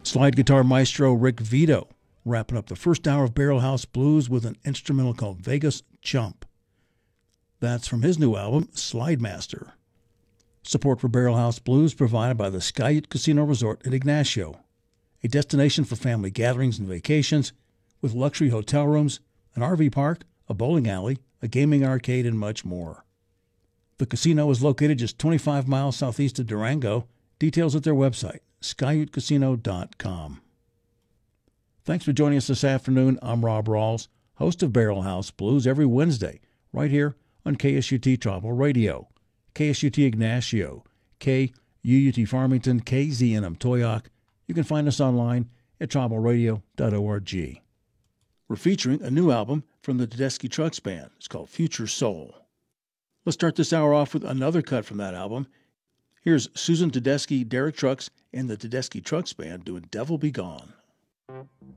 Slide guitar maestro Rick Vito wrapping up the first hour of Barrel House Blues with an instrumental called Vegas Jump. That's from his new album, Slide Master. Support for Barrel House Blues provided by the Skyut Casino Resort at Ignacio, a destination for family gatherings and vacations with luxury hotel rooms, an RV park, a bowling alley, a gaming arcade, and much more. The casino is located just 25 miles southeast of Durango. Details at their website, skyutcasino.com. Thanks for joining us this afternoon. I'm Rob Rawls, host of Barrel House Blues every Wednesday, right here on KSUT Tribal Radio, KSUT Ignacio, KUUT Farmington, KZNM Toyoak. You can find us online at tribalradio.org. We're featuring a new album from the Tedeschi Trucks Band. It's called Future Soul. Let's start this hour off with another cut from that album. Here's Susan Tedeschi, Derek Trucks, and the Tedeschi Trucks Band doing Devil Be Gone.